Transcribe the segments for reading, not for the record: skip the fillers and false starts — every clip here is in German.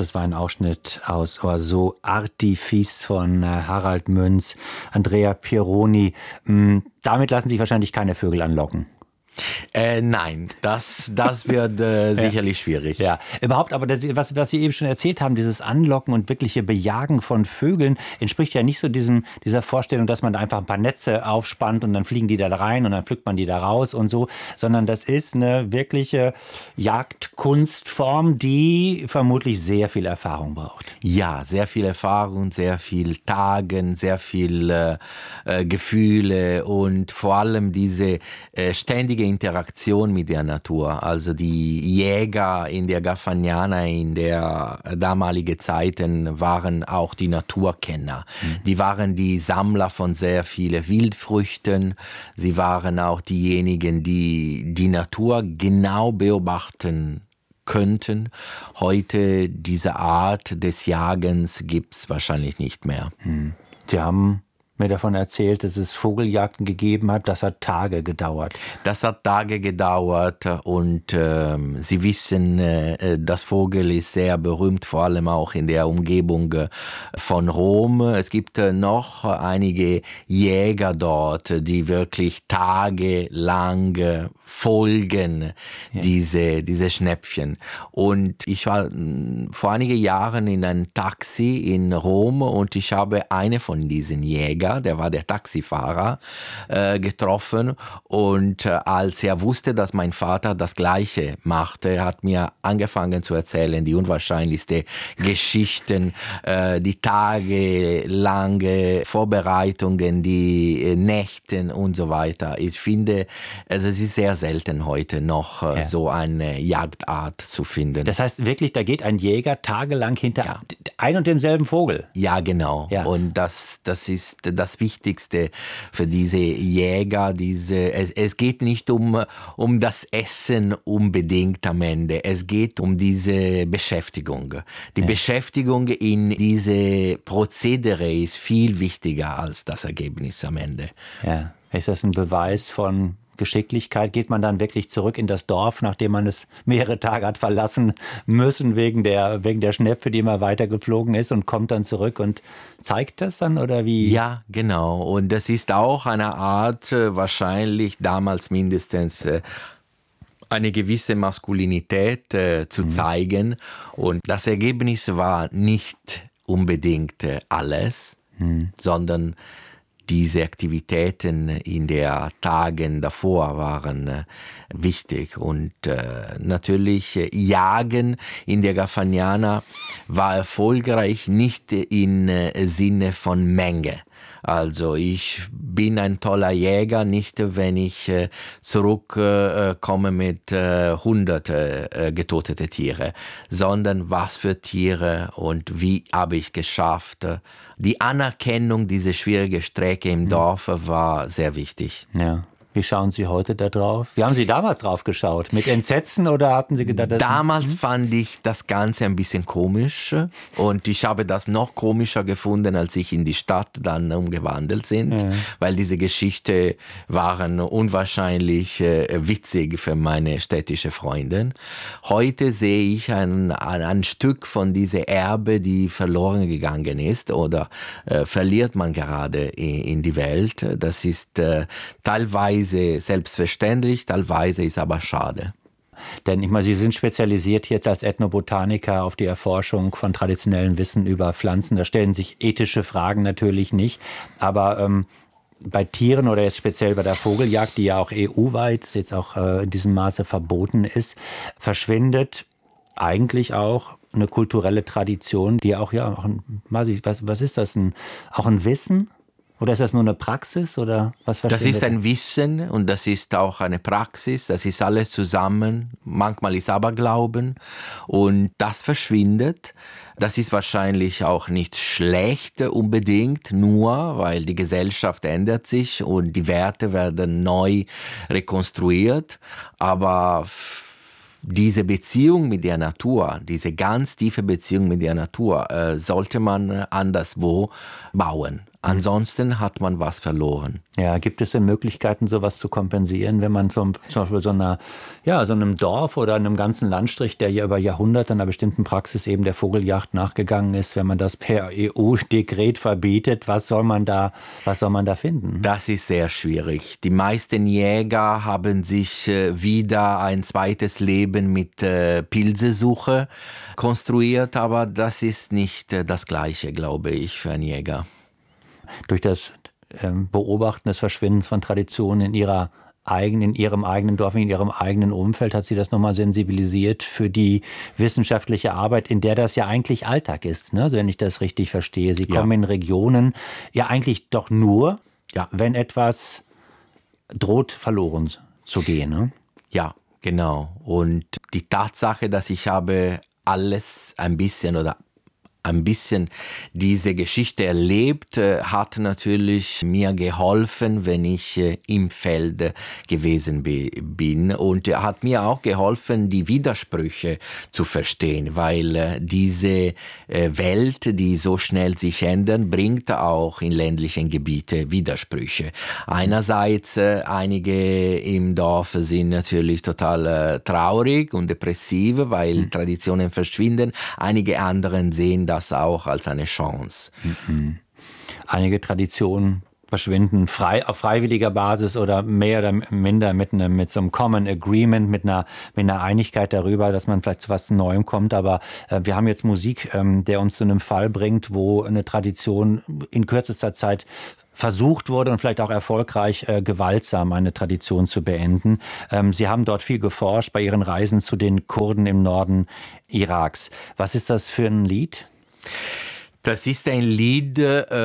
Das war ein Ausschnitt aus Oiseau Artifice von Harald Münz, Andrea Pieroni. Damit lassen sich wahrscheinlich keine Vögel anlocken. Nein, das wird sicherlich schwierig. Ja, überhaupt, aber was Sie eben schon erzählt haben, dieses Anlocken und wirkliche Bejagen von Vögeln, entspricht ja nicht so dieser Vorstellung, dass man da einfach ein paar Netze aufspannt und dann fliegen die da rein und dann pflückt man die da raus und so, sondern das ist eine wirkliche Jagdkunstform, die vermutlich sehr viel Erfahrung braucht. Ja, sehr viel Erfahrung, sehr viel Tagen, sehr viel Gefühle und vor allem diese ständige Interaktion mit der Natur. Also die Jäger in der Garfagnana in der damaligen Zeiten waren auch die Naturkenner. Die waren die Sammler von sehr vielen Wildfrüchten. Sie waren auch diejenigen, die die Natur genau beobachten könnten. Heute diese Art des Jagens gibt es wahrscheinlich nicht mehr. Sie haben mir davon erzählt, dass es Vogeljagden gegeben hat. Das hat Tage gedauert. Das hat Tage gedauert und Sie wissen, das Vogel ist sehr berühmt, vor allem auch in der Umgebung von Rom. Es gibt noch einige Jäger dort, die wirklich tagelang folgen diese Schnäppchen. Und ich war vor einigen Jahren in einem Taxi in Rom und ich habe eine von diesen Jägern, der war der Taxifahrer, getroffen. Und als er wusste, dass mein Vater das Gleiche machte, hat mir angefangen zu erzählen, die unwahrscheinlichsten Geschichten, die tagelange Vorbereitungen, die Nächten und so weiter. Ich finde, also es ist sehr selten heute noch so eine Jagdart zu finden. Das heißt wirklich, da geht ein Jäger tagelang hinter ein und demselben Vogel? Ja, genau. Ja. Und das ist das Wichtigste für diese Jäger. Es geht nicht um das Essen unbedingt am Ende. Es geht um diese Beschäftigung. Die Beschäftigung in diese Prozedere ist viel wichtiger als das Ergebnis am Ende. Ja. Ist das ein Beweis von Geschicklichkeit? Geht man dann wirklich zurück in das Dorf, nachdem man es mehrere Tage hat verlassen müssen wegen der Schnepfe, die immer weiter geflogen ist, und kommt dann zurück und zeigt das dann, oder wie? Ja, genau. Und das ist auch eine Art, wahrscheinlich damals mindestens, eine gewisse Maskulinität zu zeigen. Und das Ergebnis war nicht unbedingt alles, sondern diese Aktivitäten in den Tagen davor waren wichtig. Und natürlich Jagen in der Garfagnana war erfolgreich nicht im Sinne von Menge. Also ich bin ein toller Jäger, nicht wenn ich zurückkomme mit hunderte getötete Tiere, sondern was für Tiere und wie habe ich geschafft. Die Anerkennung dieser schwierigen Strecke im Dorf war sehr wichtig. Ja. Wie schauen Sie heute da drauf? Wie haben Sie damals drauf geschaut? Mit Entsetzen oder hatten Sie gedacht, damals fand ich das Ganze ein bisschen komisch und ich habe das noch komischer gefunden, als ich in die Stadt dann umgewandelt bin, weil diese Geschichte waren unwahrscheinlich witzig für meine städtische Freundin. Heute sehe ich ein Stück von dieser Erbe, die verloren gegangen ist oder verliert man gerade in die Welt. Das ist teilweise selbstverständlich, teilweise ist aber schade. Denn ich meine, Sie sind spezialisiert jetzt als Ethnobotaniker auf die Erforschung von traditionellem Wissen über Pflanzen. Da stellen sich ethische Fragen natürlich nicht. Aber bei Tieren oder jetzt speziell bei der Vogeljagd, die ja auch EU-weit jetzt auch in diesem Maße verboten ist, verschwindet eigentlich auch eine kulturelle Tradition, die auch was ist das, auch ein Wissen? Oder ist das nur eine Praxis? Oder was das ist ein Wissen und das ist auch eine Praxis. Das ist alles zusammen. Manchmal ist Aberglauben und das verschwindet. Das ist wahrscheinlich auch nicht schlecht unbedingt, nur weil die Gesellschaft ändert sich und die Werte werden neu rekonstruiert. Aber diese Beziehung mit der Natur, diese ganz tiefe Beziehung mit der Natur, sollte man anderswo bauen. Ansonsten hat man was verloren. Ja, gibt es denn Möglichkeiten, sowas zu kompensieren, wenn man zum Beispiel so einem Dorf oder einem ganzen Landstrich, der ja über Jahrhunderte einer bestimmten Praxis eben der Vogeljagd nachgegangen ist, wenn man das per EU-Dekret verbietet, was soll man da finden? Das ist sehr schwierig. Die meisten Jäger haben sich wieder ein zweites Leben mit Pilzesuche konstruiert, aber das ist nicht das Gleiche, glaube ich, für einen Jäger. Durch das Beobachten des Verschwindens von Traditionen in ihrem eigenen Dorf, in ihrem eigenen Umfeld, hat sie das nochmal sensibilisiert für die wissenschaftliche Arbeit, in der das ja eigentlich Alltag ist, ne? Also wenn ich das richtig verstehe. Sie kommen in Regionen ja eigentlich doch nur, wenn etwas droht, verloren zu gehen. Ne? Ja, genau. Und die Tatsache, dass ich habe alles ein bisschen diese Geschichte erlebt, hat natürlich mir geholfen, wenn ich im Feld gewesen bin. Und hat mir auch geholfen, die Widersprüche zu verstehen, weil diese Welt, die so schnell sich ändert, bringt auch in ländlichen Gebieten Widersprüche. Einerseits, einige im Dorf sind natürlich total traurig und depressiv, weil Traditionen verschwinden. Einige anderen sehen das auch als eine Chance. Einige Traditionen verschwinden auf freiwilliger Basis oder mehr oder minder mit so einem Common Agreement, mit einer Einigkeit darüber, dass man vielleicht zu was Neuem kommt. Aber wir haben jetzt Musik, der uns zu einem Fall bringt, wo eine Tradition in kürzester Zeit versucht wurde und vielleicht auch erfolgreich gewaltsam eine Tradition zu beenden. Sie haben dort viel geforscht bei Ihren Reisen zu den Kurden im Norden Iraks. Was ist das für ein Lied? Das ist ein Lied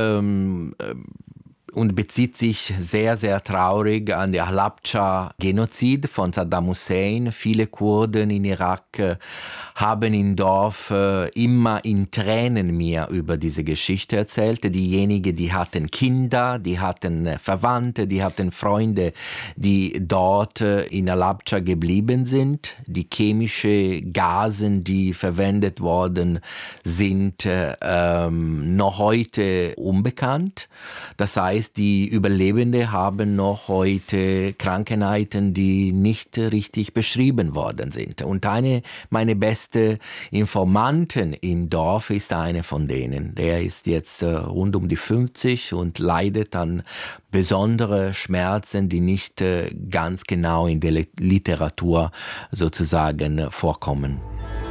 und bezieht sich sehr, sehr traurig an den Halabja-Genozid von Saddam Hussein. Viele Kurden in Irak haben im Dorf immer in Tränen mir über diese Geschichte erzählt. Diejenigen, die hatten Kinder, die hatten Verwandte, die hatten Freunde, die dort in Halabja geblieben sind. Die chemischen Gasen, die verwendet worden sind, noch heute unbekannt. Das heißt, die Überlebenden haben noch heute Krankheiten, die nicht richtig beschrieben worden sind. Und meine beste Informanten im Dorf ist eine von denen. Der ist jetzt rund um die 50 und leidet an besondere Schmerzen, die nicht ganz genau in der Literatur sozusagen vorkommen.